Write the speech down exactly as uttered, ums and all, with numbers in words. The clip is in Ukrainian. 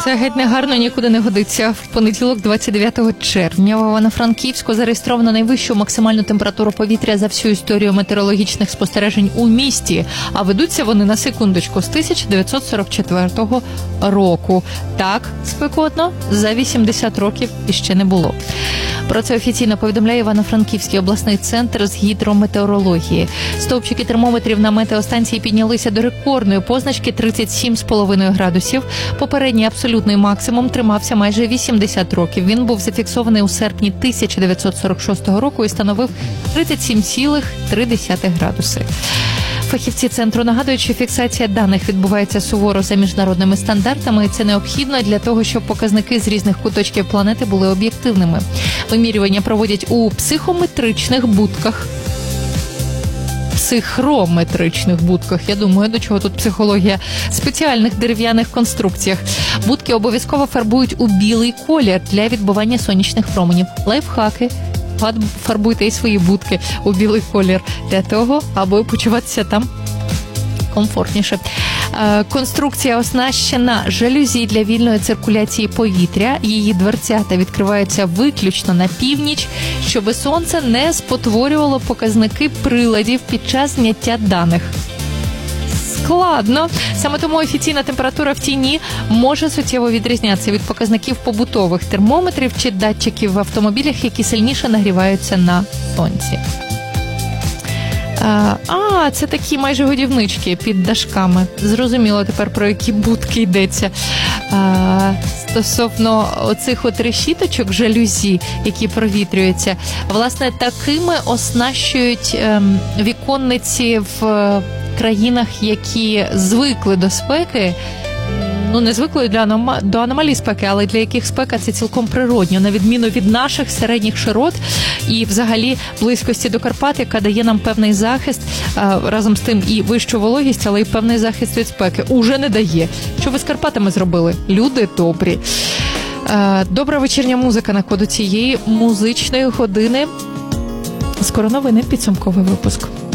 Це геть не гарно, нікуди не годиться. В понеділок, двадцять дев'ятого червня, в Івано-Франківську зареєстровано найвищу максимальну температуру повітря за всю історію метеорологічних спостережень у місті. А ведуться вони, на секундочку, з тисяча дев'ятсот сорок четвертого року. Так спекотно за вісімдесят років іще не було. Про це офіційно повідомляє Івано-Франківський обласний центр з гідрометеорології. Стовпчики термометрів на метеостанції піднялися до рекордної позначки тридцять сім цілих п'ять десятих градусів. Попередній абсолютний максимум тримався майже вісімдесят років. Він був зафіксований у серпні тисяча дев'ятсот сорок шостого року і становив тридцять сім цілих три десятих градуси. Фахівці центру нагадують, що фіксація даних відбувається суворо за міжнародними стандартами, і це необхідно для того, щоб показники з різних куточків планети були об'єктивними. Вимірювання проводять у психометричних будках. Психрометричних будках. Я думаю, до чого тут психологія. Спеціальних дерев'яних конструкціях. Будки обов'язково фарбують у білий колір для відбивання сонячних променів. Лайфхаки. Фарбуйте і свої будки у білий колір для того, аби почуватися там комфортніше. Конструкція оснащена жалюзі для вільної циркуляції повітря. Її дверцята відкриваються виключно на північ, щоби сонце не спотворювало показники приладів під час зняття даних. Складно. Саме тому офіційна температура в тіні може суттєво відрізнятися від показників побутових термометрів чи датчиків в автомобілях, які сильніше нагріваються на сонці. А, а, це такі майже годівнички під дашками. Зрозуміло тепер, про які будки йдеться. А, стосовно оцих от решіточок жалюзі, які провітрюються, власне, такими оснащують ем, віконниці в країнах, які звикли до спеки, ну не звикли для анома... до аномалій спеки, але для яких спека це цілком природньо, на відміну від наших середніх широт і взагалі близькості до Карпат, яка дає нам певний захист, а, разом з тим і вищу вологість, але й певний захист від спеки. Уже не дає. Що ви з Карпатами зробили? Люди добрі. А, добра вечірня музика на коду цієї музичної години. Скоро новини, підсумковий випуск.